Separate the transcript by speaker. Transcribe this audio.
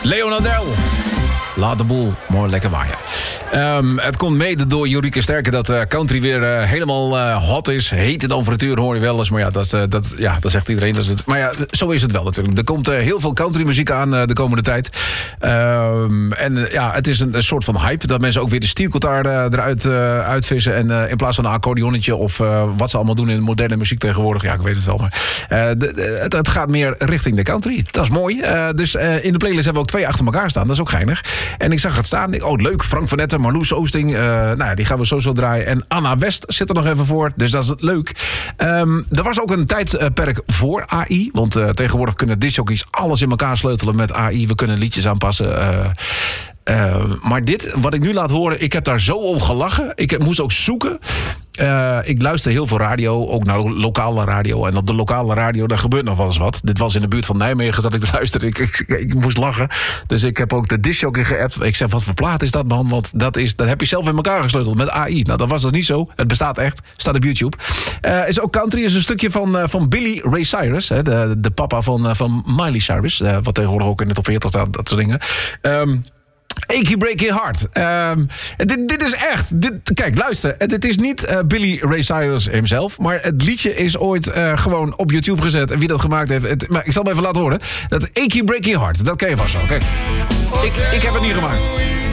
Speaker 1: Leonardel. Laat de boel mooi lekker waaien. Het komt mede door Jorieke Sterke dat country weer helemaal hot is. Hete temperatuur hoor je wel eens. Maar ja, dat zegt iedereen. Maar ja, zo is het wel natuurlijk. Er komt heel veel countrymuziek aan de komende tijd. Het is een soort van hype. Dat mensen ook weer de stiergitaar eruit uitvissen. En in plaats van een accordeonnetje of wat ze allemaal doen in moderne muziek tegenwoordig. Ja, ik weet het wel. Maar het gaat meer richting de country. Dat is mooi. Dus in de playlist hebben we ook 2 achter elkaar staan. Dat is ook geinig. En ik zag het staan. Oh, leuk. Frank van Etten, Marloes Oosting. Die gaan we sowieso draaien. En Anna West zit er nog even voor. Dus dat is leuk. Er was ook een tijdperk voor AI. Want tegenwoordig kunnen discjockeys alles in elkaar sleutelen met AI. We kunnen liedjes aanpassen. Maar dit, wat ik nu laat horen, ik heb daar zo om gelachen. Ik moest ook zoeken. Ik luister heel veel radio, ook naar lokale radio. En op de lokale radio, daar gebeurt nog wel eens wat. Dit was in de buurt van Nijmegen dat ik luisterde. Ik moest lachen. Dus ik heb ook de discjockey geappt. Ik zeg, wat voor plaat is dat, man? Want dat heb je zelf in elkaar gesleuteld met AI. Nou, dat was dus niet zo. Het bestaat echt. Staat op YouTube. Is ook country. Is een stukje van Billy Ray Cyrus. De papa van Miley Cyrus. Wat tegenwoordig ook in de top 40 staat. Dat soort dingen. Achy Breaky Heart. Dit is echt. Kijk, luister. Dit is niet Billy Ray Cyrus himself. Maar het liedje is ooit gewoon op YouTube gezet. En wie dat gemaakt heeft. Maar ik zal hem even laten horen. Dat Achy Breaky Heart. Dat ken je vast wel. Kijk. Ik heb het niet gemaakt.